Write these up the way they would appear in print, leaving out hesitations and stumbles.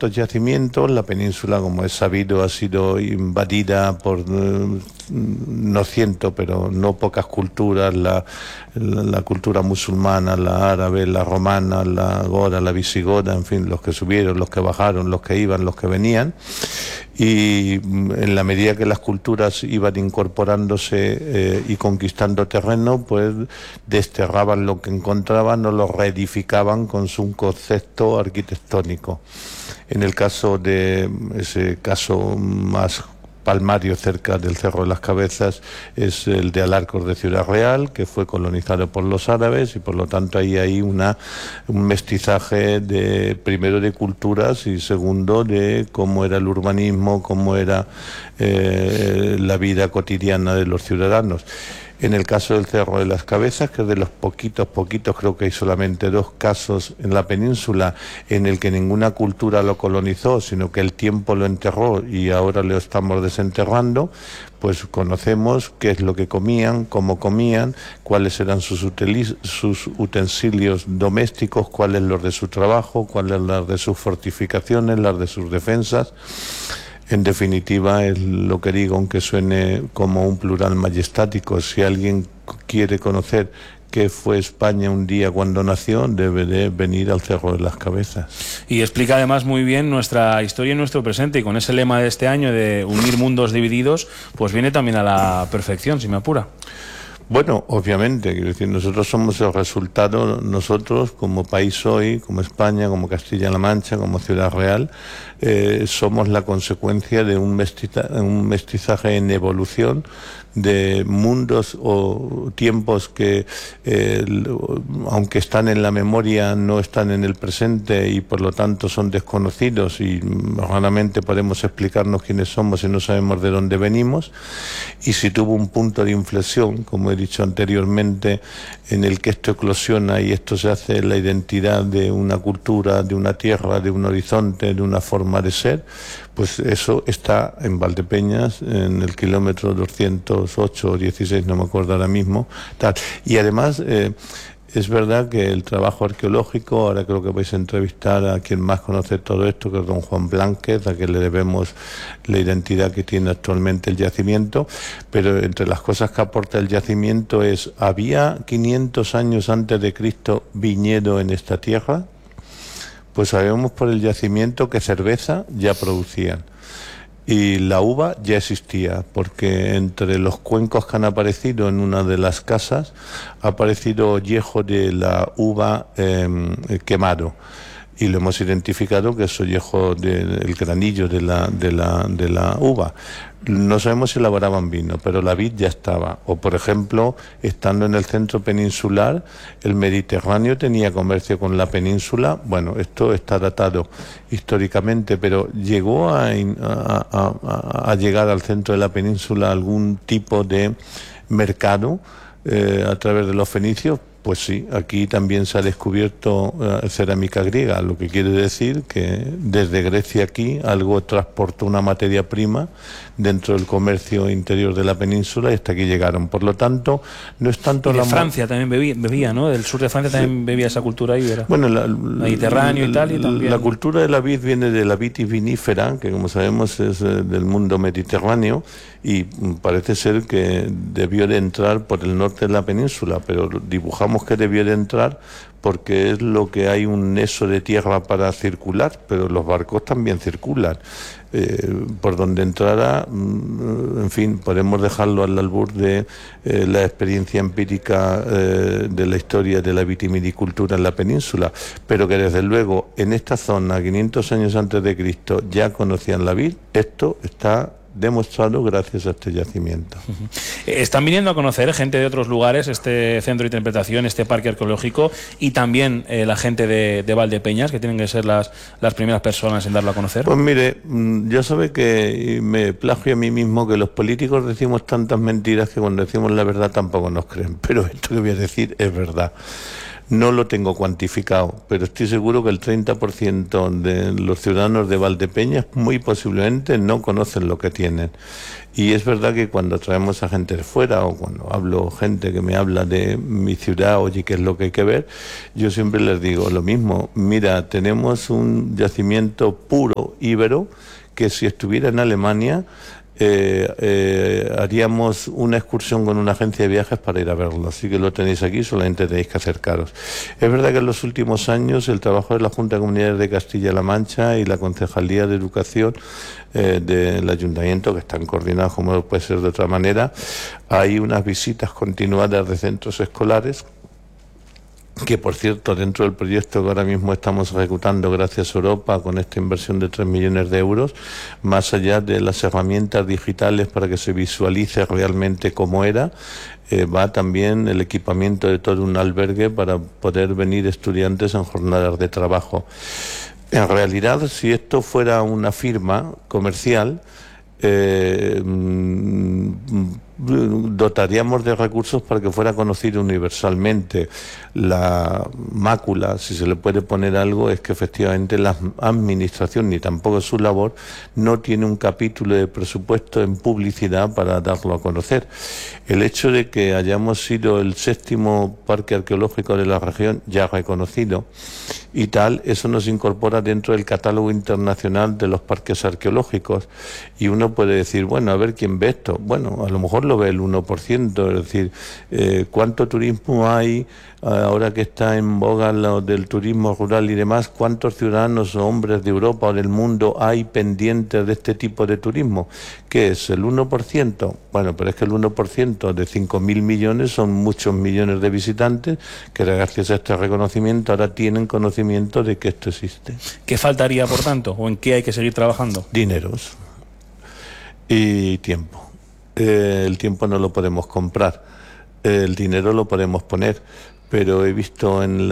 estos yacimientos. La península, como es sabido, ha sido invadida por, no ciento, pero no pocas culturas, la cultura musulmana, la árabe, la romana, la gora, la visigoda, en fin, los que subieron, los que bajaron, los que iban, los que venían. Y en la medida que las culturas iban incorporándose y conquistando terreno, pues desterraban lo que encontraban o lo reedificaban con su concepto arquitectónico. En el caso de ese caso más palmario cerca del Cerro de las Cabezas es el de Alarcos de Ciudad Real, que fue colonizado por los árabes, y por lo tanto ahí hay un mestizaje primero de culturas y segundo de cómo era el urbanismo, cómo era la vida cotidiana de los ciudadanos. En el caso del Cerro de las Cabezas, que es de los poquitos, creo que hay solamente 2 casos en la península en el que ninguna cultura lo colonizó, sino que el tiempo lo enterró y ahora lo estamos desenterrando, pues conocemos qué es lo que comían, cómo comían, cuáles eran sus utensilios domésticos, cuáles los de su trabajo, cuáles las de sus fortificaciones, las de sus defensas. En definitiva, es lo que digo, aunque suene como un plural majestático. Si alguien quiere conocer qué fue España un día cuando nació, debe de venir al Cerro de las Cabezas. Y explica además muy bien nuestra historia y nuestro presente, y con ese lema de este año de unir mundos divididos, pues viene también a la perfección, si me apura. Bueno, obviamente, quiero decir, nosotros somos el resultado, nosotros como país hoy, como España, como Castilla-La Mancha, como Ciudad Real, somos la consecuencia de un mestizaje en evolución, de mundos o tiempos que, aunque están en la memoria, no están en el presente y por lo tanto son desconocidos, y raramente podemos explicarnos quiénes somos y no sabemos de dónde venimos. Y si tuvo un punto de inflexión, como he dicho anteriormente, en el que esto eclosiona y esto se hace la identidad de una cultura, de una tierra, de un horizonte, de una forma de ser, pues eso está en Valdepeñas, en el kilómetro 208 o 16, no me acuerdo ahora mismo, tal. Y además es verdad que el trabajo arqueológico, ahora creo que vais a entrevistar a quien más conoce todo esto, que es don Juan Blánquez, a quien le debemos la identidad que tiene actualmente el yacimiento, pero entre las cosas que aporta el yacimiento es: ¿había 500 años antes de Cristo viñedo en esta tierra? Pues sabemos por el yacimiento que cerveza ya producían. Y la uva ya existía, porque entre los cuencos que han aparecido en una de las casas ha aparecido ollejo de la uva quemado, y lo hemos identificado que es ollejo del granillo de la uva. No sabemos si elaboraban vino, pero la vid ya estaba. O, por ejemplo, estando en el centro peninsular, el Mediterráneo tenía comercio con la península. Bueno, esto está datado históricamente, pero ¿llegó a llegar al centro de la península algún tipo de mercado a través de los fenicios? Pues sí, aquí también se ha descubierto cerámica griega, lo que quiere decir que desde Grecia aquí algo transportó una materia prima dentro del comercio interior de la península y hasta aquí llegaron. Por lo tanto, no es tanto y de Francia también bebía, ¿no? Del sur de Francia también bebía esa cultura íbera. Bueno, Mediterráneo y tal, y también. La cultura de la vid viene de la vitis vinífera, que como sabemos es del mundo mediterráneo, y parece ser que debió de entrar por el norte de la península, pero dibujamos que debió de entrar porque es lo que hay un nexo de tierra para circular, pero los barcos también circulan. Por donde entrara, en fin, podemos dejarlo al albur de la experiencia empírica de la historia de la vitivinicultura en la península, pero que desde luego en esta zona, 500 años antes de Cristo, ya conocían la vid. Esto está demostrado gracias a este yacimiento. Están viniendo a conocer gente de otros lugares este centro de interpretación, este parque arqueológico, y también la gente de Valdepeñas, que tienen que ser las primeras personas en darlo a conocer. Pues mire, ya sabe que me plagio a mí mismo que los políticos decimos tantas mentiras que cuando decimos la verdad tampoco nos creen, pero esto que voy a decir es verdad. No lo tengo cuantificado, pero estoy seguro que el 30% de los ciudadanos de Valdepeñas muy posiblemente no conocen lo que tienen. Y es verdad que cuando traemos a gente de fuera o cuando hablo gente que me habla de mi ciudad, oye, qué es lo que hay que ver, yo siempre les digo lo mismo. Mira, tenemos un yacimiento puro íbero que si estuviera en Alemania haríamos una excursión con una agencia de viajes para ir a verlo, así que lo tenéis aquí, solamente tenéis que acercaros. Es verdad que en los últimos años el trabajo de la Junta de Comunidades de Castilla-La Mancha y la Concejalía de Educación del Ayuntamiento, que están coordinados como no puede ser de otra manera, hay unas visitas continuadas de centros escolares, que por cierto dentro del proyecto que ahora mismo estamos ejecutando gracias a Europa con esta inversión de 3 millones de euros, más allá de las herramientas digitales para que se visualice realmente cómo era, va también el equipamiento de todo un albergue para poder venir estudiantes en jornadas de trabajo. En realidad, si esto fuera una firma comercial, dotaríamos de recursos para que fuera conocido universalmente. La mácula, si se le puede poner algo, es que efectivamente la administración, ni tampoco su labor, no tiene un capítulo de presupuesto en publicidad para darlo a conocer. El hecho de que hayamos sido el 7º parque arqueológico de la región ya reconocido y tal, eso nos incorpora dentro del catálogo internacional de los parques arqueológicos, y uno puede decir, bueno, a ver quién ve esto. Bueno, a lo mejor lo ve el 1%, es decir, ¿cuánto turismo hay ahora que está en boga lo del turismo rural y demás? ¿Cuántos ciudadanos o hombres de Europa o del mundo hay pendientes de este tipo de turismo? ¿Qué es, el 1%? Bueno, pero es que el 1% de 5.000 millones son muchos millones de visitantes que gracias a este reconocimiento ahora tienen conocimiento de que esto existe. ¿Qué faltaría, por tanto, o en qué hay que seguir trabajando? Dineros y tiempo. El tiempo no lo podemos comprar, el dinero lo podemos poner, pero he visto en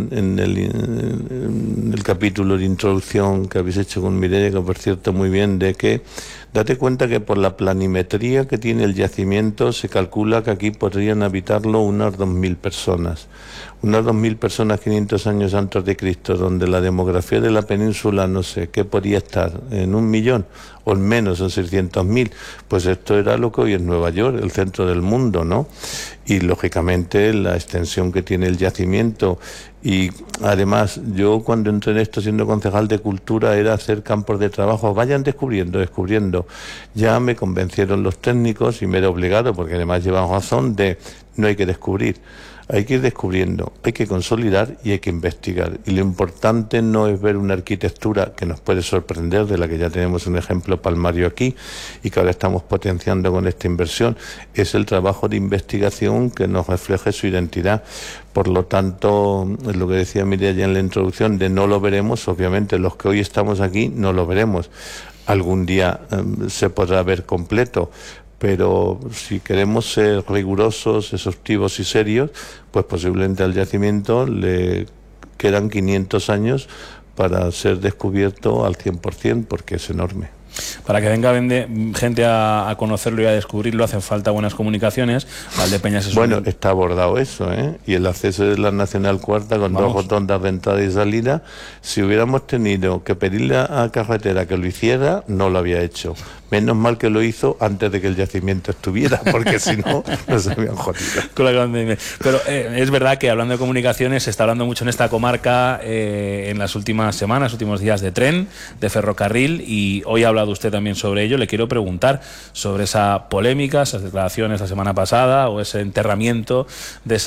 el capítulo de introducción que habéis hecho con Mireia, que por cierto muy bien, de que date cuenta que por la planimetría que tiene el yacimiento se calcula que aquí podrían habitarlo unas 2.000 personas. Unas 2.000 personas 500 años antes de Cristo, donde la demografía de la península, no sé, ¿qué podría estar? ¿En 1 millón? O en menos, en 600.000. Pues esto era lo que hoy es Nueva York, el centro del mundo, ¿no? Y lógicamente la extensión que tiene el yacimiento. Y además, yo cuando entré en esto siendo concejal de Cultura era hacer campos de trabajo, vayan descubriendo. Ya me convencieron los técnicos y me era obligado, porque además llevan razón, de no hay que descubrir. Hay que ir descubriendo, hay que consolidar y hay que investigar. Y lo importante no es ver una arquitectura que nos puede sorprender, de la que ya tenemos un ejemplo palmario aquí y que ahora estamos potenciando con esta inversión, es el trabajo de investigación que nos refleje su identidad. Por lo tanto, es lo que decía Mireia ya en la introducción, de no lo veremos, obviamente los que hoy estamos aquí no lo veremos. Algún día se podrá ver completo, pero si queremos ser rigurosos, exhaustivos y serios, pues posiblemente al yacimiento le quedan 500 años para ser descubierto al 100%, porque es enorme. Para que venga gente a conocerlo y a descubrirlo hacen falta buenas comunicaciones. Valdepeñas es bueno, está abordado eso, ¿eh? Y el acceso de la Nacional Cuarta con 2 rotondas de entrada y salida. Si hubiéramos tenido que pedirle a Carretera que lo hiciera, no lo había hecho. Menos mal que lo hizo antes de que el yacimiento estuviera, porque si no, nos habían jodido. Pero es verdad que hablando de comunicaciones, se está hablando mucho en esta comarca en las últimas semanas, últimos días, de tren, de ferrocarril, y hoy ha hablado usted también sobre ello. Le quiero preguntar sobre esa polémica, esas declaraciones la semana pasada, o ese enterramiento de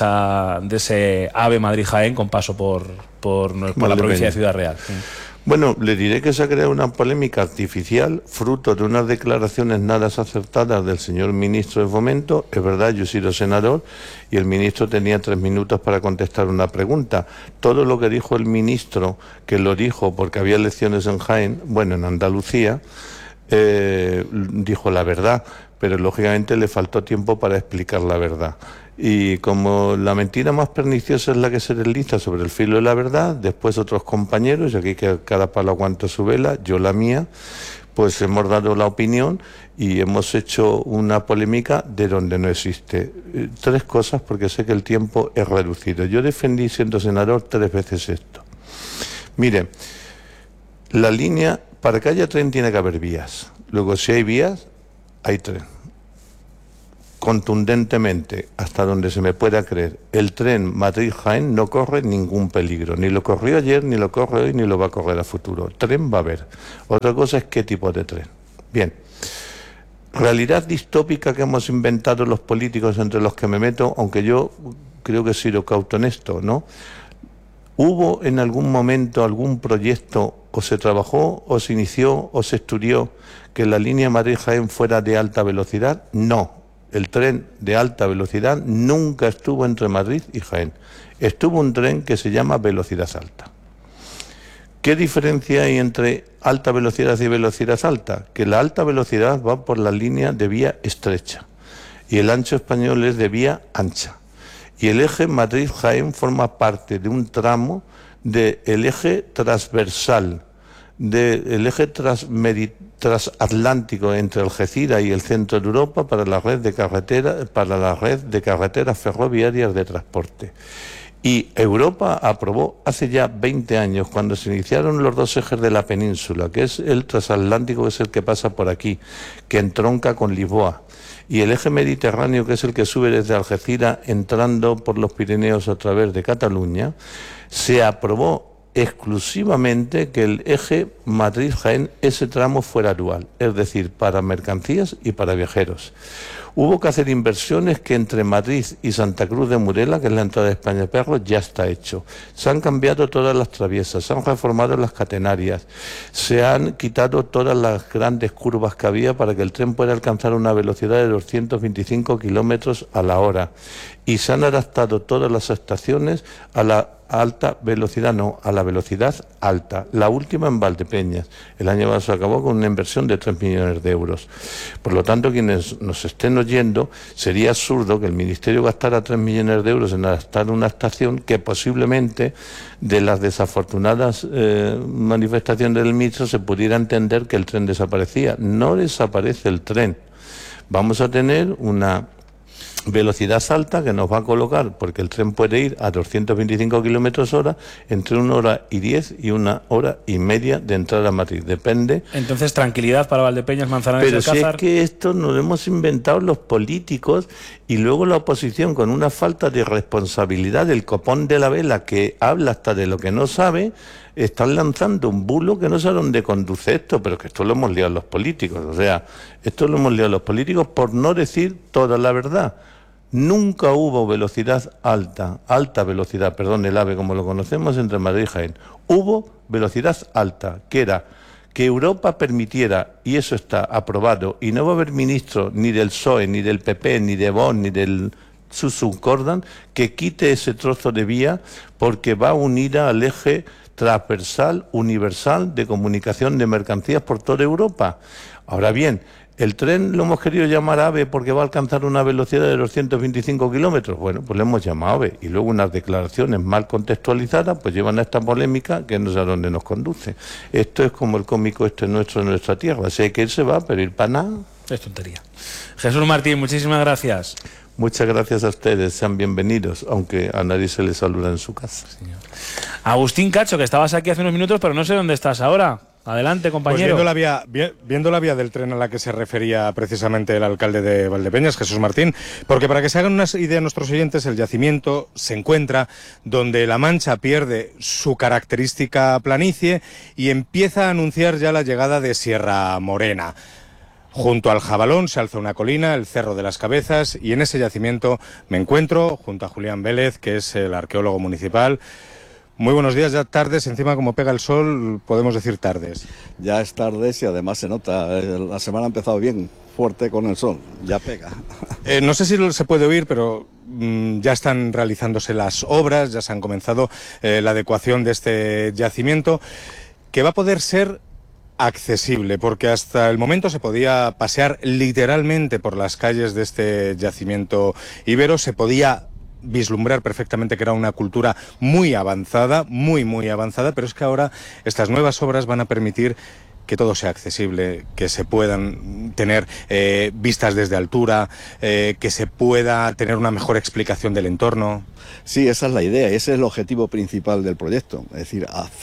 ese AVE Madrid-Jaén con paso por la provincia de Ciudad Real. Sí. Bueno, le diré que se ha creado una polémica artificial, fruto de unas declaraciones nada acertadas del señor ministro de Fomento. Es verdad, yo he sido senador y el ministro tenía 3 minutos para contestar una pregunta. Todo lo que dijo el ministro, que lo dijo porque había elecciones en Jaén, bueno, en Andalucía, dijo la verdad, pero lógicamente le faltó tiempo para explicar la verdad. Y como la mentira más perniciosa es la que se desliza sobre el filo de la verdad, después otros compañeros, y aquí que cada palo aguanta su vela, yo la mía, pues hemos dado la opinión y hemos hecho una polémica de donde no existe. Tres cosas, porque sé que el tiempo es reducido. Yo defendí, siendo senador, 3 veces esto. Mire, la línea, para que haya tren tiene que haber vías. Luego, si hay vías, hay tren. Contundentemente, hasta donde se me pueda creer, el tren Madrid-Jaén no corre ningún peligro. Ni lo corrió ayer, ni lo corre hoy, ni lo va a correr a futuro. Tren va a haber. Otra cosa es qué tipo de tren. Bien. Realidad distópica que hemos inventado los políticos, entre los que me meto, aunque yo creo que he sido cauto en esto, ¿no? ¿Hubo en algún momento algún proyecto, o se trabajó, o se inició, o se estudió, que la línea Madrid-Jaén fuera de alta velocidad? No. El tren de alta velocidad nunca estuvo entre Madrid y Jaén. Estuvo un tren que se llama velocidad alta. ¿Qué diferencia hay entre alta velocidad y velocidad alta? Que la alta velocidad va por la línea de vía estrecha y el ancho español es de vía ancha. Y el eje Madrid-Jaén forma parte de un tramo del eje transversal, del eje transatlántico entre Algeciras y el centro de Europa para la red de carreteras ferroviarias de transporte. Y Europa aprobó hace ya 20 años, cuando se iniciaron los 2 ejes de la península, que es el transatlántico, que es el que pasa por aquí, que entronca con Lisboa, y el eje mediterráneo, que es el que sube desde Algeciras entrando por los Pirineos a través de Cataluña, se aprobó exclusivamente que el eje Madrid-Jaén, ese tramo fuera dual, es decir, para mercancías y para viajeros. Hubo que hacer inversiones que entre Madrid y Santa Cruz de Murela, que es la entrada de España-Perros, ya está hecho. Se han cambiado todas las traviesas, se han reformado las catenarias, se han quitado todas las grandes curvas que había para que el tren pueda alcanzar una velocidad de 225 kilómetros a la hora. Y se han adaptado todas las estaciones a la alta velocidad, no, a la velocidad alta. La última en Valdepeñas. El año pasado se acabó con una inversión de 3 millones de euros. Por lo tanto, quienes nos estén oyendo, sería absurdo que el Ministerio gastara 3 millones de euros en adaptar una estación que posiblemente, de las desafortunadas manifestaciones del ministro, se pudiera entender que el tren desaparecía. No desaparece el tren. Vamos a tener una velocidad alta que nos va a colocar, porque el tren puede ir a 225 kilómetros hora, entre 1 hora y 10 y 1 hora y media de entrada a Madrid. Depende. Entonces, tranquilidad para Valdepeñas, Manzanares y Alcázar. Pero si es que esto nos lo hemos inventado los políticos y luego la oposición, con una falta de responsabilidad del copón de la vela, que habla hasta de lo que no sabe, están lanzando un bulo que no sé a dónde conduce esto, pero que esto lo hemos liado los políticos. O sea, esto lo hemos liado los políticos por no decir toda la verdad. Nunca hubo velocidad alta velocidad, perdón, el AVE como lo conocemos, entre Madrid y Jaén. Hubo velocidad alta, que era que Europa permitiera, y eso está aprobado, y no va a haber ministro ni del PSOE, ni del PP, ni de Vox, ni del Susun-Cordan, que quite ese trozo de vía, porque va unida al eje transversal, universal, de comunicación de mercancías por toda Europa. Ahora bien, ¿el tren lo hemos querido llamar AVE porque va a alcanzar una velocidad de 225 kilómetros? Bueno, pues le hemos llamado AVE, y luego unas declaraciones mal contextualizadas pues llevan a esta polémica que no sé a dónde nos conduce. Esto es como el cómico este nuestro en nuestra tierra. Si hay que irse va, pero ir para nada. Es tontería. Jesús Martín, muchísimas gracias. Muchas gracias a ustedes, sean bienvenidos, aunque a nadie se les saluda en su casa. Señor. Agustín Cacho, que estabas aquí hace unos minutos, pero no sé dónde estás ahora. Adelante, compañero. Pues viendo la vía del tren a la que se refería precisamente el alcalde de Valdepeñas, Jesús Martín, porque para que se hagan una idea nuestros oyentes, el yacimiento se encuentra donde La Mancha pierde su característica planicie y empieza a anunciar ya la llegada de Sierra Morena. Junto al Jabalón se alza una colina, el Cerro de las Cabezas, y en ese yacimiento me encuentro junto a Julián Vélez, que es el arqueólogo municipal. Muy buenos días, ya tardes, encima como pega el sol, podemos decir tardes. Ya es tardes y además se nota, la semana ha empezado bien, fuerte con el sol, ya pega. No sé si se puede oír, pero ya están realizándose las obras, ya se han comenzado la adecuación de este yacimiento, que va a poder ser accesible, porque hasta el momento se podía pasear literalmente por las calles de este yacimiento íbero, se podía vislumbrar perfectamente que era una cultura muy avanzada, muy avanzada, pero es que ahora estas nuevas obras van a permitir que todo sea accesible, que se puedan tener vistas desde altura, que se pueda tener una mejor explicación del entorno. Sí, esa es la idea, ese es el objetivo principal del proyecto, es decir,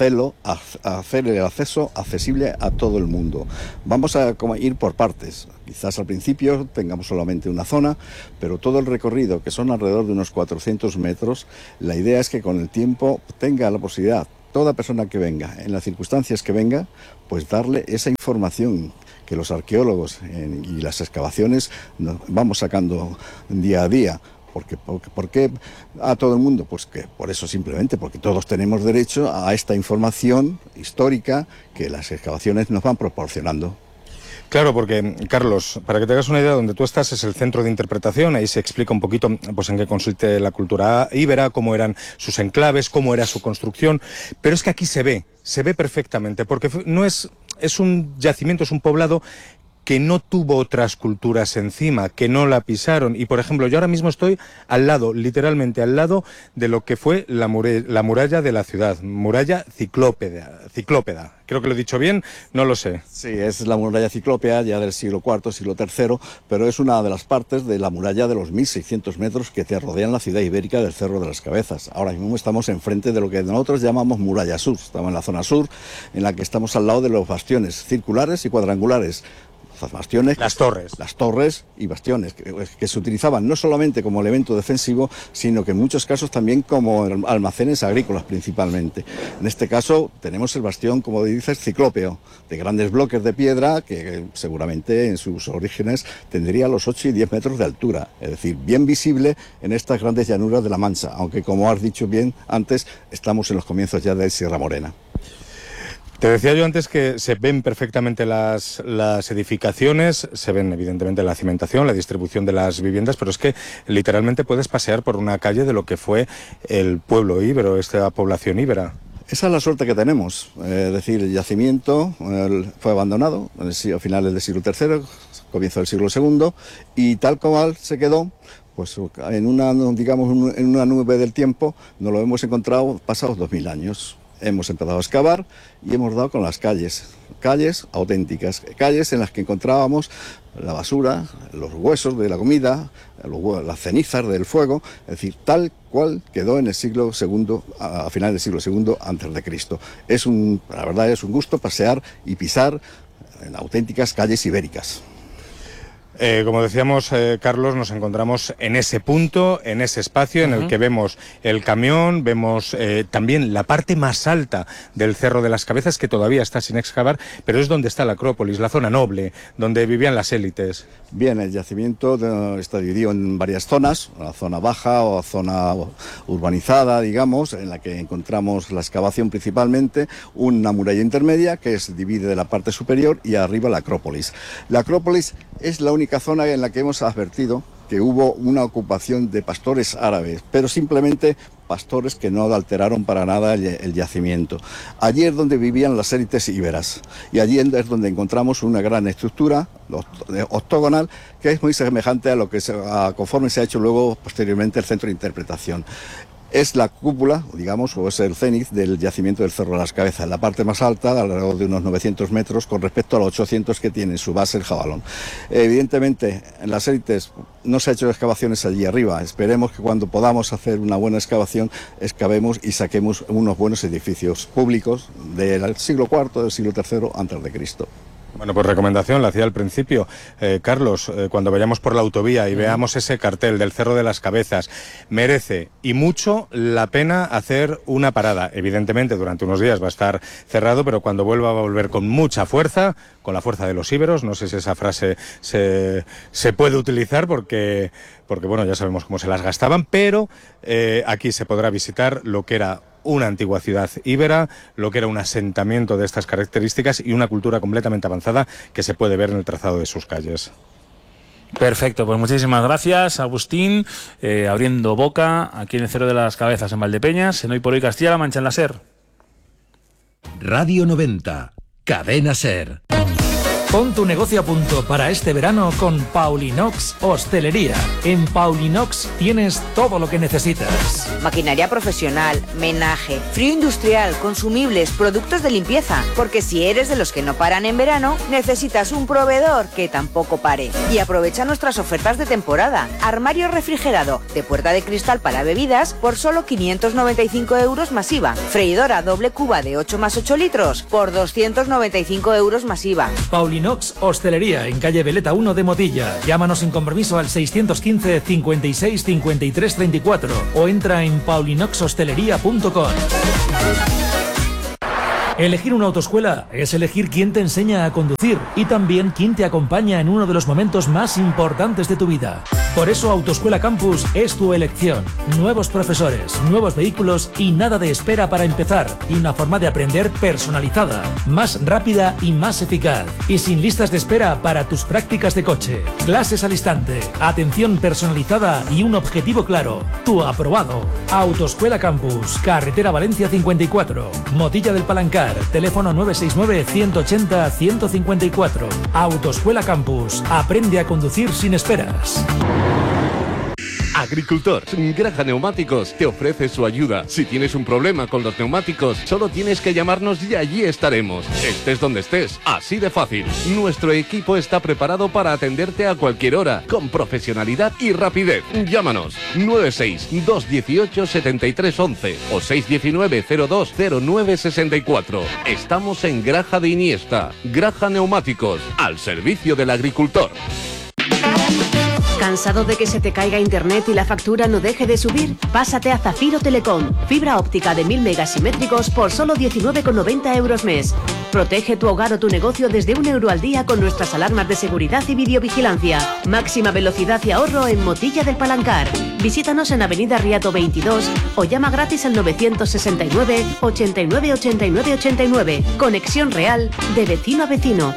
hacer el acceso accesible a todo el mundo. Vamos a ir por partes, quizás al principio tengamos solamente una zona, pero todo el recorrido, que son alrededor de unos 400 metros, la idea es que con el tiempo tenga la posibilidad, toda persona que venga, en las circunstancias que venga, pues darle esa información que los arqueólogos y las excavaciones vamos sacando día a día. ¿Por qué a todo el mundo? Pues que por eso simplemente, porque todos tenemos derecho a esta información histórica que las excavaciones nos van proporcionando. Claro, porque, Carlos, para que te hagas una idea, donde tú estás es el centro de interpretación, ahí se explica un poquito pues, en qué consiste la cultura íbera, cómo eran sus enclaves, cómo era su construcción, pero es que aquí se ve perfectamente, porque no es un yacimiento, es un poblado que no tuvo otras culturas encima, que no la pisaron. Y, por ejemplo, yo ahora mismo estoy al lado, literalmente al lado, de lo que fue la muralla de la ciudad, muralla ciclópeda. Creo que lo he dicho bien, no lo sé. Sí, es la muralla ciclópea ya del siglo IV, siglo III, pero es una de las partes de la muralla de los 1.600 metros que te rodean la ciudad ibérica del Cerro de las Cabezas. Ahora mismo estamos enfrente de lo que nosotros llamamos muralla sur. Estamos en la zona sur, en la que estamos al lado de los bastiones circulares y cuadrangulares. Bastiones, las torres y bastiones que se utilizaban no solamente como elemento defensivo, sino que en muchos casos también como almacenes agrícolas principalmente. En este caso tenemos el bastión, como dices, ciclópeo, de grandes bloques de piedra que seguramente en sus orígenes tendría los 8 y 10 metros de altura, es decir, bien visible en estas grandes llanuras de la Mancha, aunque como has dicho bien antes, estamos en los comienzos ya de Sierra Morena. Te decía yo antes que se ven perfectamente las edificaciones, se ven evidentemente la cimentación, la distribución de las viviendas, pero es que literalmente puedes pasear por una calle de lo que fue el pueblo íbero, esta población íbera. Esa es la suerte que tenemos, es decir, el yacimiento fue abandonado a finales del siglo III, comienzo del siglo II, y tal cual se quedó. Pues en una nube del tiempo nos lo hemos encontrado pasados 2000 años. Hemos empezado a excavar y hemos dado con las calles auténticas, calles en las que encontrábamos la basura, los huesos de la comida, las cenizas del fuego, es decir, tal cual quedó en el siglo II, a finales del siglo II antes de Cristo. La verdad es un gusto pasear y pisar en auténticas calles ibéricas. Como decíamos, Carlos, nos encontramos en ese punto, en ese espacio en el que vemos el camión, vemos también la parte más alta del Cerro de las Cabezas, que todavía está sin excavar, pero es donde está la Acrópolis, la zona noble, donde vivían las élites. Bien, el yacimiento está dividido en varias zonas, la zona baja o zona urbanizada, digamos, en la que encontramos la excavación principalmente, una muralla intermedia que se divide de la parte superior y arriba la Acrópolis. La Acrópolis es la única zona en la que hemos advertido que hubo una ocupación de pastores árabes, pero simplemente pastores que no alteraron para nada el yacimiento. Allí es donde vivían las élites íberas y allí es donde encontramos una gran estructura octogonal que es muy semejante a lo que conforme se ha hecho luego posteriormente el centro de interpretación. Es la cúpula, digamos, o es el cénit del yacimiento del Cerro de las Cabezas, la parte más alta, alrededor de unos 900 metros, con respecto a los 800 que tiene en su base el Jabalón. Evidentemente, en las élites no se ha hecho excavaciones allí arriba. Esperemos que cuando podamos hacer una buena excavación, excavemos y saquemos unos buenos edificios públicos del siglo IV, del siglo III antes de Cristo. Bueno, pues recomendación, la hacía al principio. Carlos, cuando vayamos por la autovía y veamos ese cartel del Cerro de las Cabezas, merece y mucho la pena hacer una parada. Evidentemente, durante unos días va a estar cerrado, pero cuando vuelva va a volver con mucha fuerza, con la fuerza de los íberos. No sé si esa frase se puede utilizar porque bueno, ya sabemos cómo se las gastaban, pero aquí se podrá visitar lo que era una antigua ciudad íbera, lo que era un asentamiento de estas características y una cultura completamente avanzada que se puede ver en el trazado de sus calles. Perfecto, pues muchísimas gracias, Agustín, abriendo boca aquí en el Cerro de las Cabezas en Valdepeñas, en Hoy por Hoy Castilla-La Mancha en la SER. Radio 90, Cadena SER. Pon tu negocio a punto para este verano con Paulinox Hostelería. En Paulinox tienes todo lo que necesitas. Maquinaria profesional, menaje, frío industrial, consumibles, productos de limpieza. Porque si eres de los que no paran en verano, necesitas un proveedor que tampoco pare. Y aprovecha nuestras ofertas de temporada. Armario refrigerado de puerta de cristal para bebidas por solo 595 euros más IVA. Freidora doble cuba de 8 más 8 litros por 295 euros más IVA. Paulinox Hostelería en calle Veleta 1 de Motilla. Llámanos sin compromiso al 615 56 53 34 o entra en paulinoxhostelería.com. Elegir una autoescuela es elegir quién te enseña a conducir y también quién te acompaña en uno de los momentos más importantes de tu vida. Por eso Autoescuela Campus es tu elección. Nuevos profesores, nuevos vehículos y nada de espera para empezar. Y una forma de aprender personalizada, más rápida y más eficaz. Y sin listas de espera para tus prácticas de coche. Clases al instante, atención personalizada y un objetivo claro. Tu aprobado. Autoescuela Campus, Carretera Valencia 54, Motilla del Palancar. Teléfono 969-180-154. Autoescuela Campus. Aprende a conducir sin esperas. Agricultor, Graja Neumáticos te ofrece su ayuda. Si tienes un problema con los neumáticos, solo tienes que llamarnos y allí estaremos. Estés donde estés, así de fácil. Nuestro equipo está preparado para atenderte a cualquier hora, con profesionalidad y rapidez. Llámanos 96-218-7311 o 619-020964. Estamos en Graja de Iniesta. Graja Neumáticos, al servicio del agricultor. ¿Cansado de que se te caiga internet y la factura no deje de subir? Pásate a Zafiro Telecom. Fibra óptica de 1000 megas simétricos por solo 19,90 euros mes. Protege tu hogar o tu negocio desde €1 al día con nuestras alarmas de seguridad y videovigilancia. Máxima velocidad y ahorro en Motilla del Palancar. Visítanos en Avenida Riato 22 o llama gratis al 969 89 89 89. Conexión real de vecino a vecino.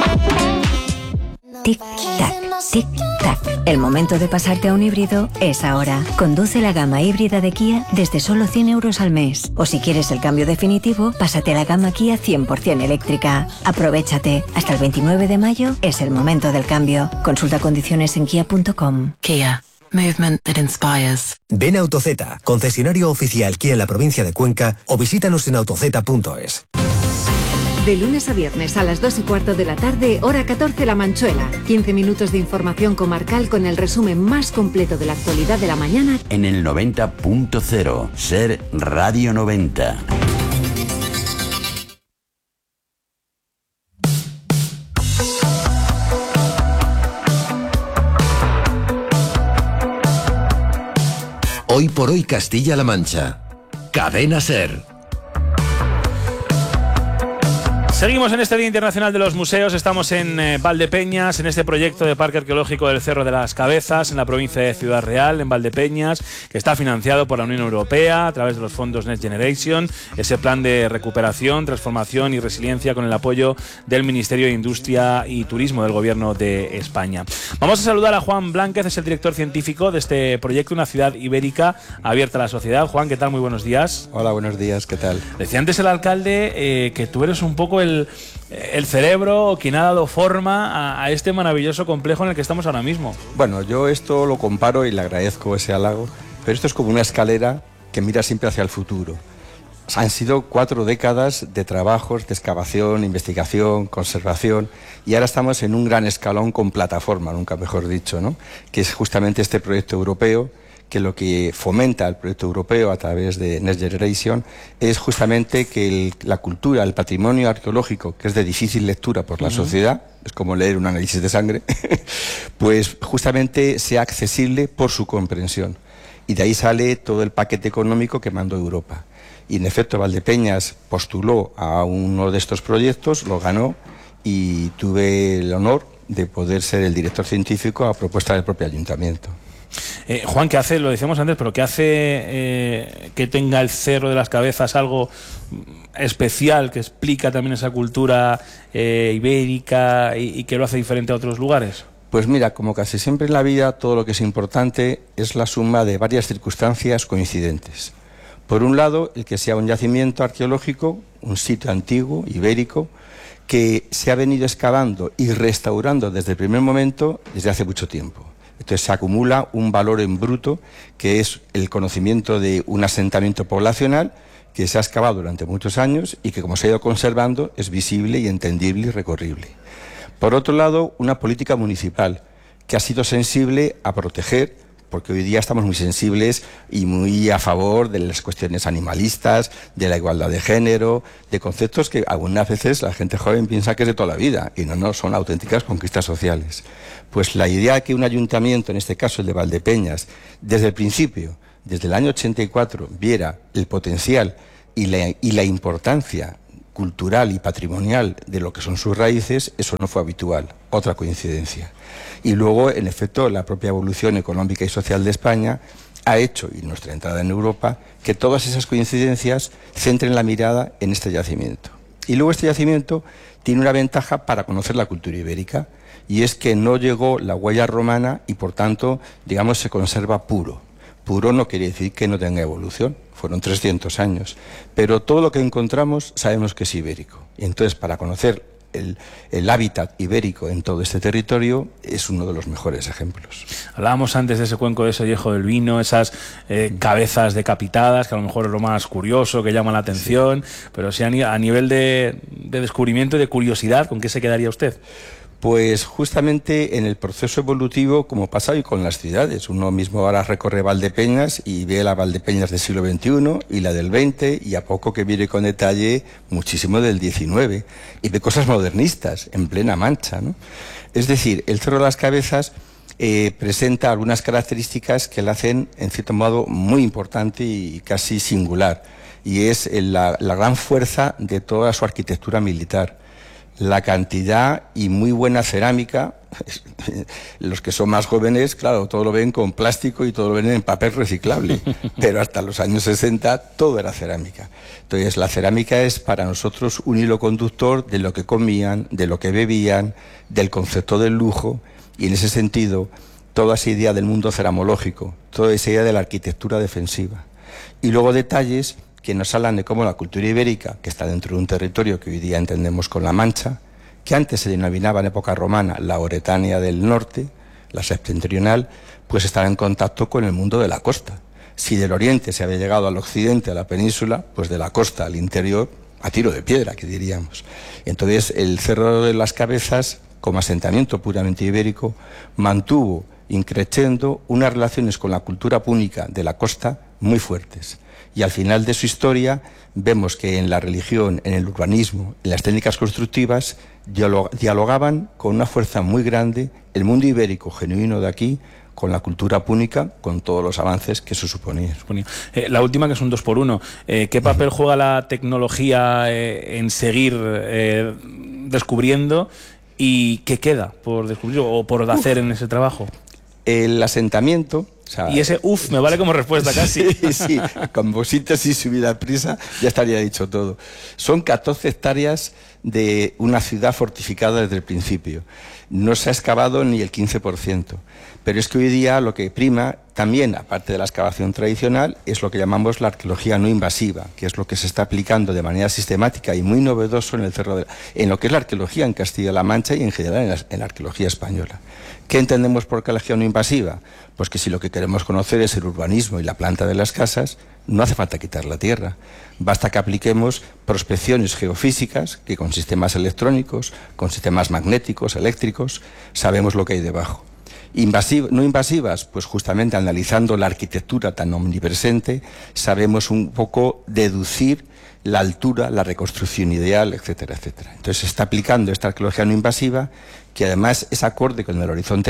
Tic-tac, tic-tac. El momento de pasarte a un híbrido es ahora. Conduce la gama híbrida de Kia desde solo 100 euros al mes. O si quieres el cambio definitivo, pásate a la gama Kia 100% eléctrica. Aprovéchate. Hasta el 29 de mayo es el momento del cambio. Consulta condiciones en kia.com. Kia. Movement that inspires. Ven a AutoZ, concesionario oficial Kia en la provincia de Cuenca, o visítanos en autoz.es. De lunes a viernes a las 2:15 de la tarde, hora 14 La Manchuela. 15 minutos de información comarcal con el resumen más completo de la actualidad de la mañana. En el 90.0, Ser Radio 90. Hoy por hoy Castilla-La Mancha. Cadena Ser. Seguimos en este Día Internacional de los Museos, estamos en Valdepeñas, en este proyecto de Parque Arqueológico del Cerro de las Cabezas, en la provincia de Ciudad Real, en Valdepeñas, que está financiado por la Unión Europea a través de los fondos Next Generation, ese plan de recuperación, transformación y resiliencia con el apoyo del Ministerio de Industria y Turismo del Gobierno de España. Vamos a saludar a Juan Blánquez, es el director científico de este proyecto, una ciudad ibérica abierta a la sociedad. Juan, ¿qué tal? Muy buenos días. Hola, buenos días, ¿qué tal? Decía antes el alcalde que tú eres un poco el cerebro quien ha dado forma a este maravilloso complejo en el que estamos ahora mismo. Bueno, yo esto lo comparo y le agradezco ese halago, pero esto es como una escalera que mira siempre hacia el futuro. Han sido 4 décadas de trabajos, de excavación, investigación, conservación, y ahora estamos en un gran escalón con plataforma, nunca mejor dicho, ¿no? Que es justamente este proyecto europeo, que lo que fomenta el proyecto europeo a través de Next Generation es justamente que la cultura, el patrimonio arqueológico, que es de difícil lectura por la sociedad, es como leer un análisis de sangre, pues justamente sea accesible por su comprensión. Y de ahí sale todo el paquete económico que mandó Europa. Y en efecto, Valdepeñas postuló a uno de estos proyectos, lo ganó y tuve el honor de poder ser el director científico a propuesta del propio ayuntamiento. Juan, ¿qué hace? Lo decíamos antes, pero ¿qué hace que tenga el Cerro de las Cabezas algo especial, que explica también esa cultura ibérica y que lo hace diferente a otros lugares? Pues mira, como casi siempre en la vida, todo lo que es importante es la suma de varias circunstancias coincidentes. Por un lado, el que sea un yacimiento arqueológico, un sitio antiguo, ibérico, que se ha venido excavando y restaurando desde el primer momento desde hace mucho tiempo. Entonces se acumula un valor en bruto que es el conocimiento de un asentamiento poblacional que se ha excavado durante muchos años y que, como se ha ido conservando, es visible y entendible y recorrible. Por otro lado, una política municipal que ha sido sensible a proteger, porque hoy día estamos muy sensibles y muy a favor de las cuestiones animalistas, de la igualdad de género, de conceptos que algunas veces la gente joven piensa que es de toda la vida y no, son auténticas conquistas sociales. Pues la idea de que un ayuntamiento, en este caso el de Valdepeñas, desde el principio, desde el año 84, viera el potencial y la importancia cultural y patrimonial de lo que son sus raíces, eso no fue habitual, otra coincidencia. Y luego, en efecto, la propia evolución económica y social de España ha hecho, y nuestra entrada en Europa, que todas esas coincidencias centren la mirada en este yacimiento. Y luego este yacimiento tiene una ventaja para conocer la cultura ibérica, y es que no llegó la huella romana y, por tanto, digamos, se conserva puro. Puro no quiere decir que no tenga evolución, fueron 300 años, pero todo lo que encontramos sabemos que es ibérico. Y entonces, para conocer el hábitat ibérico en todo este territorio, es uno de los mejores ejemplos. Hablábamos antes de ese cuenco de Sollejo del Vino, esas cabezas decapitadas, que a lo mejor es lo más curioso, que llama la atención, sí. Pero sí a nivel de descubrimiento y de curiosidad, ¿con qué se quedaría usted? Pues justamente en el proceso evolutivo, como pasa hoy con las ciudades. Uno mismo ahora recorre Valdepeñas y ve la Valdepeñas del siglo XXI y la del XX, y a poco que mire con detalle muchísimo del XIX, y ve cosas modernistas en plena Mancha, ¿no? Es decir, el Cerro de las Cabezas presenta algunas características que la hacen, en cierto modo, muy importante y casi singular, y es la gran fuerza de toda su arquitectura militar. La cantidad y muy buena cerámica. Los que son más jóvenes, claro, todo lo ven con plástico y todo lo ven en papel reciclable, pero hasta los años 60 todo era cerámica. Entonces la cerámica es para nosotros un hilo conductor de lo que comían, de lo que bebían, del concepto del lujo, y en ese sentido toda esa idea del mundo ceramológico, toda esa idea de la arquitectura defensiva. Y luego detalles que nos hablan de cómo la cultura ibérica, que está dentro de un territorio que hoy día entendemos con la Mancha, que antes se denominaba en época romana la Oretania del Norte, la septentrional, pues estaba en contacto con el mundo de la costa. Si del oriente se había llegado al occidente, a la península, pues de la costa al interior, a tiro de piedra, que diríamos. Entonces el Cerro de las Cabezas, como asentamiento puramente ibérico, mantuvo increciendo unas relaciones con la cultura púnica de la costa muy fuertes. Y al final de su historia vemos que en la religión, en el urbanismo, en las técnicas constructivas, dialogaban con una fuerza muy grande el mundo ibérico genuino de aquí con la cultura púnica, con todos los avances que eso suponía. La última, que es un 2x1, ¿qué papel juega la tecnología en seguir descubriendo, y qué queda por descubrir o por hacer en ese trabajo? El asentamiento... O sea, y ese me vale como respuesta casi. Sí, con vositas y subida prisa ya estaría dicho todo. Son 14 hectáreas de una ciudad fortificada desde el principio. No se ha excavado ni el 15%. Pero es que hoy día lo que prima, también aparte de la excavación tradicional, es lo que llamamos la arqueología no invasiva, que es lo que se está aplicando de manera sistemática y muy novedoso en el Cerro en lo que es la arqueología en Castilla-La Mancha y en general en la arqueología española. ¿Qué entendemos por arqueología no invasiva? Pues que si lo que queremos conocer es el urbanismo y la planta de las casas, no hace falta quitar la tierra. Basta que apliquemos prospecciones geofísicas, que con sistemas electrónicos, con sistemas magnéticos, eléctricos, sabemos lo que hay debajo. No invasivas, pues justamente analizando la arquitectura tan omnipresente, sabemos un poco deducir la altura, la reconstrucción ideal, etcétera, etcétera. Entonces se está aplicando esta arqueología no invasiva, que además es acorde con el horizonte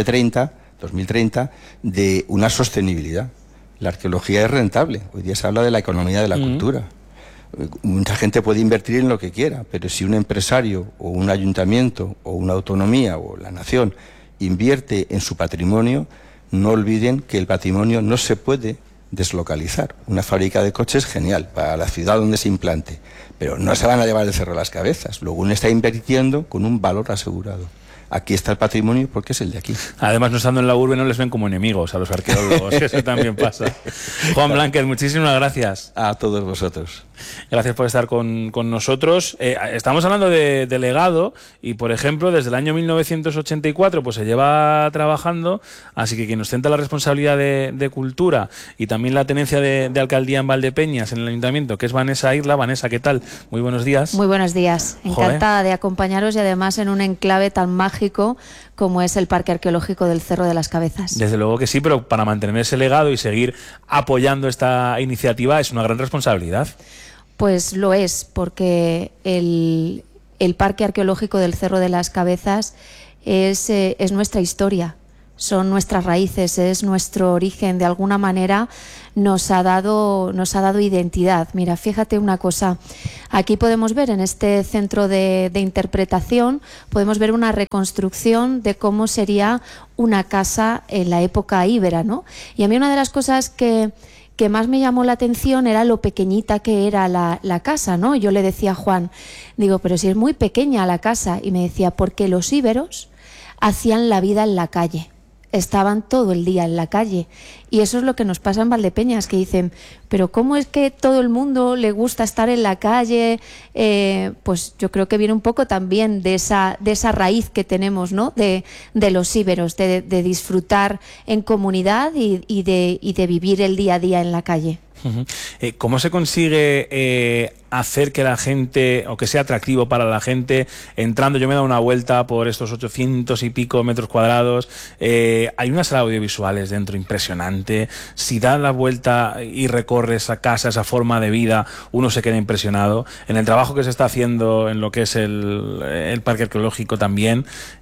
2030, de una sostenibilidad. La arqueología es rentable. Hoy día se habla de la economía de la cultura. Mucha gente puede invertir en lo que quiera, pero si un empresario o un ayuntamiento o una autonomía o la nación invierte en su patrimonio, no olviden que el patrimonio no se puede deslocalizar. Una fábrica de coches, genial, para la ciudad donde se implante, pero no se van a llevar el Cerro de las Cabezas. Luego uno está invirtiendo con un valor asegurado. Aquí está el patrimonio porque es el de aquí. Además, no estando en la urbe, no les ven como enemigos a los arqueólogos, eso también pasa. Juan Blanquez, muchísimas gracias. A todos vosotros. Gracias por estar con nosotros. Estamos hablando de legado y, por ejemplo, desde el año 1984 pues se lleva trabajando, así que quien ostenta la responsabilidad de cultura y también la tenencia de alcaldía en Valdepeñas, en el ayuntamiento, que es Vanessa Irla. Vanessa, ¿qué tal? Muy buenos días. Muy buenos días. Encantada de acompañaros y además en un enclave tan mágico como es el Parque Arqueológico del Cerro de las Cabezas. Desde luego que sí, pero para mantener ese legado y seguir apoyando esta iniciativa es una gran responsabilidad. Pues lo es, porque el Parque Arqueológico del Cerro de las Cabezas es nuestra historia, son nuestras raíces, es nuestro origen. De alguna manera nos ha dado identidad. Mira, fíjate una cosa, aquí podemos ver en este centro de interpretación, podemos ver una reconstrucción de cómo sería una casa en la época íbera, ¿no? Y a mí una de las cosas que más me llamó la atención era lo pequeñita que era la casa, ¿no? Yo le decía a Juan, digo, pero si es muy pequeña la casa, y me decía, porque los íberos hacían la vida en la calle, estaban todo el día en la calle, y eso es lo que nos pasa en Valdepeñas, que dicen, pero ¿cómo es que todo el mundo le gusta estar en la calle? Pues yo creo que viene un poco también de esa raíz que tenemos, ¿no? De los íberos, de disfrutar en comunidad y de vivir el día a día en la calle. ¿Cómo se consigue hacer que la gente, o que sea atractivo para la gente, entrando? Yo me he dado una vuelta por estos 800 y pico metros cuadrados, hay unas salas audiovisuales dentro impresionante. Si das la vuelta y recorres esa casa, esa forma de vida, uno se queda impresionado. En el trabajo que se está haciendo en lo que es el Parque Arqueológico también,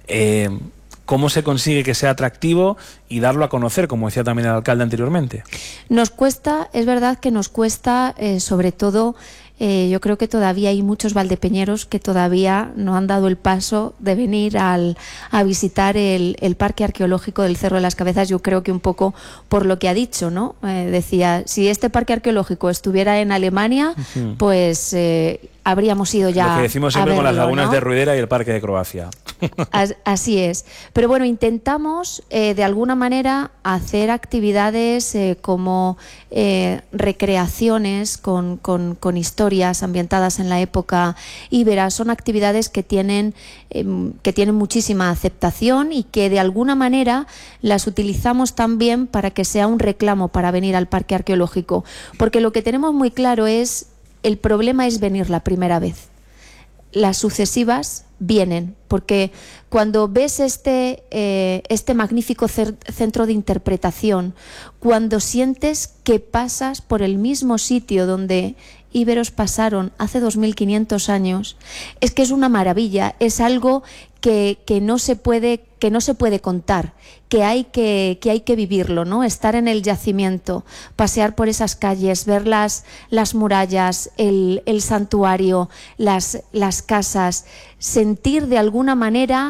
¿cómo se consigue que sea atractivo y darlo a conocer, como decía también el alcalde anteriormente? Nos cuesta, es verdad que nos cuesta, sobre todo, yo creo que todavía hay muchos valdepeñeros que todavía no han dado el paso de venir a visitar el Parque Arqueológico del Cerro de las Cabezas. Yo creo que un poco por lo que ha dicho, ¿no? Decía, si este Parque Arqueológico estuviera en Alemania, pues habríamos ido ya. Lo que decimos siempre con las lagunas, ¿no?, de Ruidera y el Parque de Croacia. Así es. Pero bueno, intentamos de alguna manera hacer actividades como recreaciones con historias ambientadas en la época íbera. Son actividades que tienen muchísima aceptación y que de alguna manera las utilizamos también para que sea un reclamo para venir al Parque Arqueológico. Porque lo que tenemos muy claro es, el problema es venir la primera vez. Las sucesivas vienen, porque cuando ves este magnífico centro de interpretación, cuando sientes que pasas por el mismo sitio donde íberos pasaron hace 2500 años, es que es una maravilla, es algo que no se puede contar, que hay que vivirlo, ¿no? Estar en el yacimiento, pasear por esas calles, ver las murallas, el santuario, las casas, sentir de alguna manera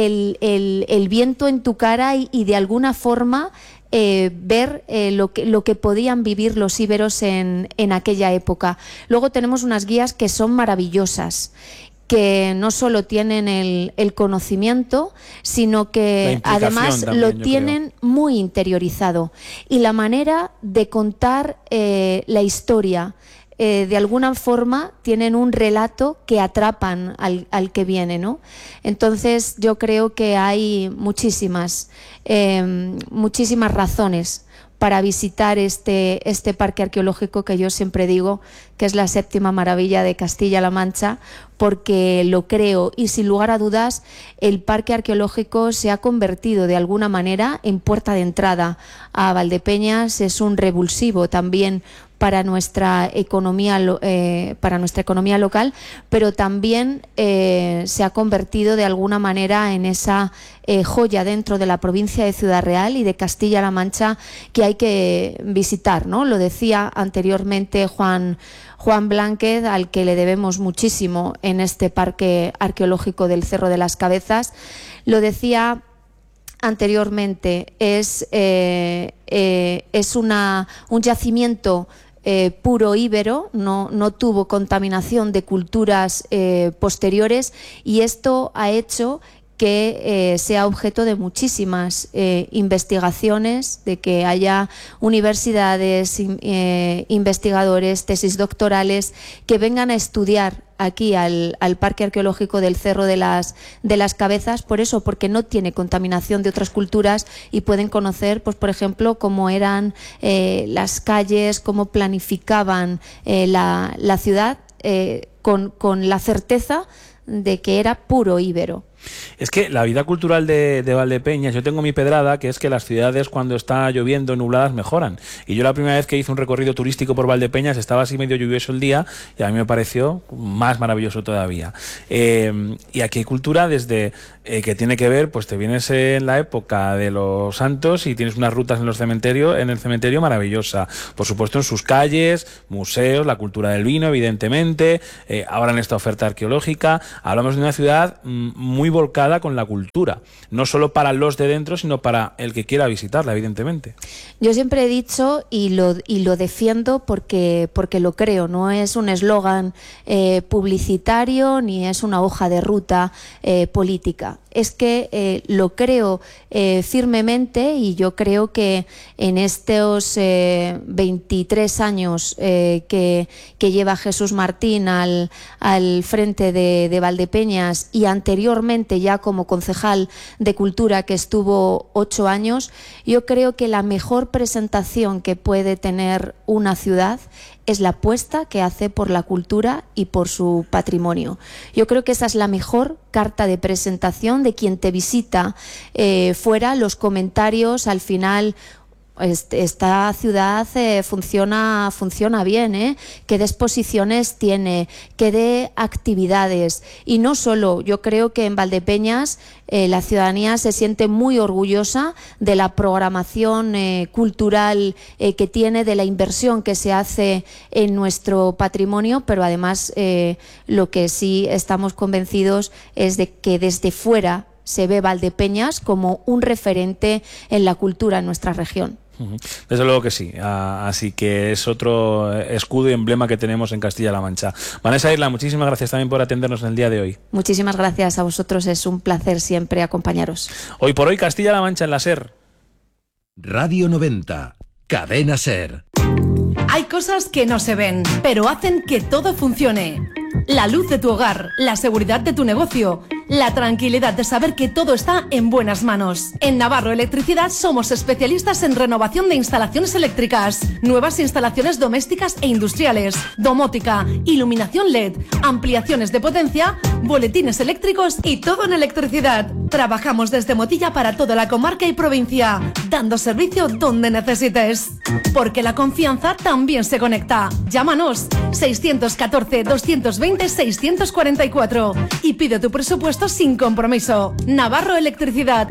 el viento en tu cara y de alguna forma ver lo que podían vivir los íberos en aquella época. Luego tenemos unas guías que son maravillosas, que no solo tienen el conocimiento, sino que además también, lo tienen muy interiorizado. Y la manera de contar la historia, de alguna forma tienen un relato que atrapan al que viene, ¿no? Entonces yo creo que hay muchísimas razones para visitar este parque arqueológico, que yo siempre digo que es la séptima maravilla de Castilla-La Mancha, porque lo creo, y sin lugar a dudas el parque arqueológico se ha convertido de alguna manera en puerta de entrada a Valdepeñas. Es un revulsivo también para nuestra economía local, pero también se ha convertido de alguna manera en esa joya dentro de la provincia de Ciudad Real y de Castilla-La Mancha que hay que visitar, ¿no? Lo decía anteriormente Juan Blánquez, al que le debemos muchísimo en este Parque Arqueológico del Cerro de las Cabezas. Lo decía anteriormente, es un yacimiento puro íbero, no tuvo contaminación de culturas posteriores, y esto ha hecho que sea objeto de muchísimas investigaciones, de que haya universidades, investigadores, tesis doctorales que vengan a estudiar aquí al Parque Arqueológico del Cerro de las Cabezas, por eso, porque no tiene contaminación de otras culturas y pueden conocer, pues por ejemplo, cómo eran las calles, cómo planificaban la ciudad con la certeza de que era puro íbero. Es que la vida cultural de Valdepeñas, yo tengo mi pedrada, que es que las ciudades cuando está lloviendo, nubladas, mejoran. Y yo la primera vez que hice un recorrido turístico por Valdepeñas estaba así medio lluvioso el día y a mí me pareció más maravilloso todavía. Y aquí hay cultura desde que tiene que ver, pues te vienes en la época de los santos y tienes unas rutas en el cementerio maravillosa. Por supuesto en sus calles, museos, la cultura del vino, evidentemente, ahora en esta oferta arqueológica. Hablamos de una ciudad muy volcada con la cultura, no solo para los de dentro, sino para el que quiera visitarla, evidentemente. Yo siempre he dicho y lo defiendo porque lo creo, no es un eslogan publicitario ni es una hoja de ruta política. Es que lo creo firmemente, y yo creo que en estos 23 años que lleva Jesús Martín al frente de Valdepeñas, y anteriormente ya como concejal de Cultura, que estuvo 8 años, yo creo que la mejor presentación que puede tener una ciudad es la apuesta que hace por la cultura y por su patrimonio. Yo creo que esa es la mejor carta de presentación de quien te visita fuera. Los comentarios al final: esta ciudad funciona bien, qué de exposiciones tiene, qué de actividades. Y no solo, yo creo que en Valdepeñas la ciudadanía se siente muy orgullosa de la programación cultural que tiene, de la inversión que se hace en nuestro patrimonio, pero además lo que sí estamos convencidos es de que desde fuera se ve Valdepeñas como un referente en la cultura en nuestra región. Desde luego que sí, así que es otro escudo y emblema que tenemos en Castilla-La Mancha. Vanessa Irla, muchísimas gracias también por atendernos en el día de hoy. Muchísimas gracias a vosotros, es un placer siempre acompañaros. Hoy por hoy, Castilla-La Mancha en la SER. Radio 90, Cadena SER. Hay cosas que no se ven, pero hacen que todo funcione. La luz de tu hogar, la seguridad de tu negocio, la tranquilidad de saber que todo está en buenas manos. En Navarro Electricidad somos especialistas en renovación de instalaciones eléctricas, nuevas instalaciones domésticas e industriales, domótica, iluminación LED, ampliaciones de potencia, boletines eléctricos y todo en electricidad. Trabajamos desde Motilla para toda la comarca y provincia, dando servicio donde necesites. Porque la confianza también se conecta. Llámanos 614-220-644 y pide tu presupuesto sin compromiso. Navarro Electricidad,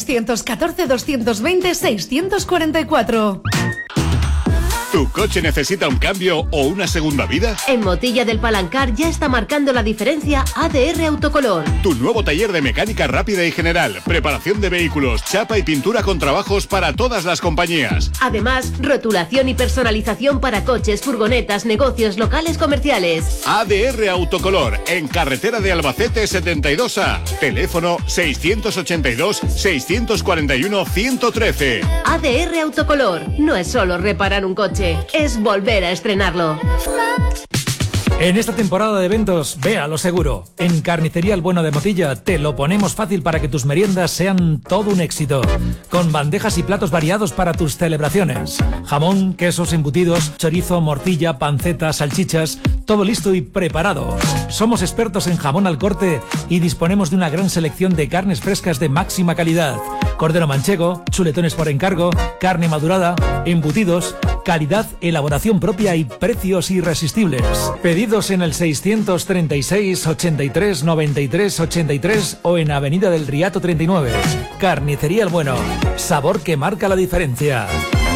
614-220-644. ¿Tu coche necesita un cambio o una segunda vida? En Motilla del Palancar ya está marcando la diferencia ADR Autocolor. Tu nuevo taller de mecánica rápida y general, preparación de vehículos, chapa y pintura con trabajos para todas las compañías. Además, rotulación y personalización para coches, furgonetas, negocios, locales comerciales. ADR Autocolor, en carretera de Albacete 72A. Teléfono 682-641-113. ADR Autocolor, no es solo reparar un coche, es volver a estrenarlo. En esta temporada de eventos, ve a lo seguro. En Carnicería El Bueno de Motilla te lo ponemos fácil para que tus meriendas sean todo un éxito. Con bandejas y platos variados para tus celebraciones. Jamón, quesos, embutidos, chorizo, morcilla, panceta, salchichas, todo listo y preparado. Somos expertos en jamón al corte y disponemos de una gran selección de carnes frescas de máxima calidad. Cordero manchego, chuletones por encargo, carne madurada, embutidos, calidad, elaboración propia y precios irresistibles. Pedidos en el 636 83 93 83 o en Avenida del Riato 39. Carnicería El Bueno, sabor que marca la diferencia.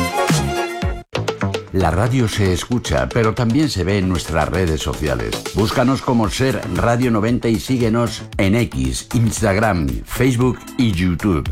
La radio se escucha, pero también se ve en nuestras redes sociales. Búscanos como SER Radio 90 y síguenos en X, Instagram, Facebook y YouTube.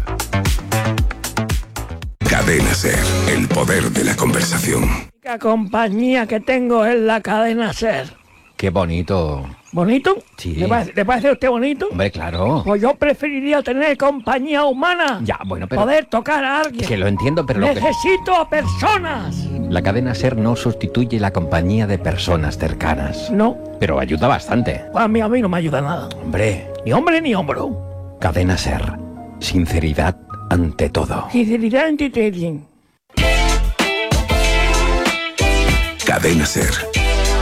Cadena SER, el poder de la conversación. La compañía que tengo es la cadena SER. Qué bonito. ¿Bonito? Sí. ¿Le parece a usted bonito? Hombre, claro. Pues yo preferiría tener compañía humana. Ya, bueno, pero... Poder tocar a alguien. Que lo entiendo, pero... Necesito a personas. La cadena SER no sustituye la compañía de personas cercanas. No. Pero ayuda bastante. Pues a mí no me ayuda nada. Hombre. Ni hombre ni hombro. Cadena SER. Sinceridad ante todo. Sinceridad ante todo. Cadena SER.